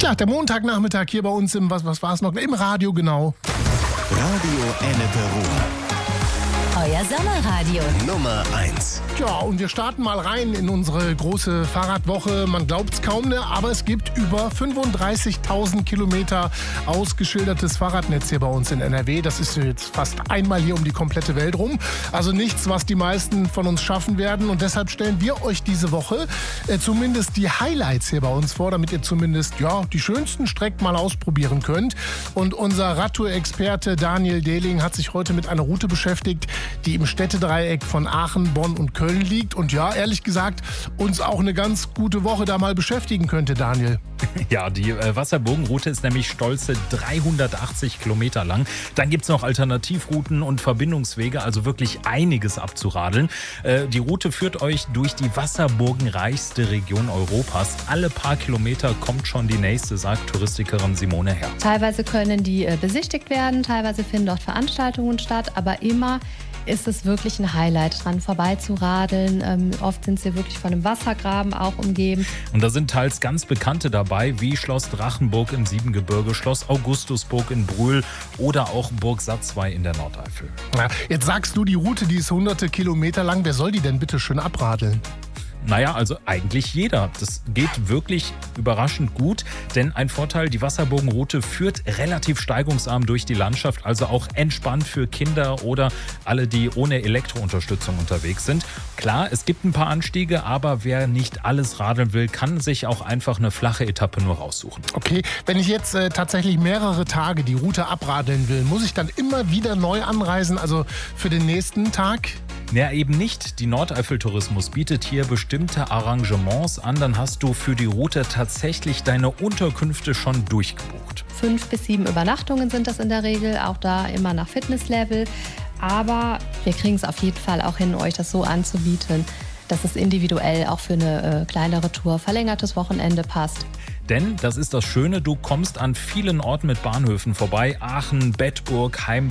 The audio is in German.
Ja, der Montagnachmittag hier bei uns im, was war es noch? Im Radio, genau. Radio Ennepe Ruhr. Euer Sommerradio. Nummer 1. Ja, und wir starten mal rein in unsere große Fahrradwoche. Man glaubt es kaum, ne? Aber es gibt über 35.000 Kilometer ausgeschildertes Fahrradnetz hier bei uns in NRW. Das ist jetzt fast einmal hier um die komplette Welt rum. Also nichts, was die meisten von uns schaffen werden. Und deshalb stellen wir euch diese Woche zumindest die Highlights hier bei uns vor, damit ihr zumindest die schönsten Strecken mal ausprobieren könnt. Und unser Radtour-Experte Daniel Dehling hat sich heute mit einer Route beschäftigt, die im Städtedreieck von Aachen, Bonn und Köln liegt und ja, ehrlich gesagt, uns auch eine ganz gute Woche da mal beschäftigen könnte, Daniel. Ja, die Wasserburgenroute ist nämlich stolze 380 Kilometer lang. Dann gibt es noch Alternativrouten und Verbindungswege, also wirklich einiges abzuradeln. Die Route führt euch durch die wasserburgenreichste Region Europas. Alle paar Kilometer kommt schon die nächste, sagt Touristikerin Simone Herr. Teilweise können die besichtigt werden, teilweise finden dort Veranstaltungen statt, aber immer ist es wirklich ein Highlight, dran vorbeizuradeln. Oft sind sie wirklich von einem Wassergraben auch umgeben. Und da sind teils ganz Bekannte dabei, wie Schloss Drachenburg im Siebengebirge, Schloss Augustusburg in Brühl oder auch Burg Satzwey in der Nordeifel. Ja, jetzt sagst du, die Route, die ist hunderte Kilometer lang. Wer soll die denn bitte schön abradeln? Naja, also eigentlich jeder. Das geht wirklich überraschend gut, denn ein Vorteil, die Wasserburgenroute führt relativ steigungsarm durch die Landschaft, also auch entspannt für Kinder oder alle, die ohne Elektrounterstützung unterwegs sind. Klar, es gibt ein paar Anstiege, aber wer nicht alles radeln will, kann sich auch einfach eine flache Etappe nur raussuchen. Okay, wenn ich jetzt tatsächlich mehrere Tage die Route abradeln will, muss ich dann immer wieder neu anreisen, also für den nächsten Tag? Ja, eben nicht. Die Nordeifel-Tourismus bietet hier bestimmte Arrangements an. Dann hast du für die Route tatsächlich deine Unterkünfte schon durchgebucht. 5 bis 7 Übernachtungen sind das in der Regel, auch da immer nach Fitnesslevel. Aber wir kriegen es auf jeden Fall auch hin, euch das so anzubieten, dass es individuell auch für eine kleinere Tour, verlängertes Wochenende passt. Denn, das ist das Schöne, du kommst an vielen Orten mit Bahnhöfen vorbei. Aachen, Bedburg, Heim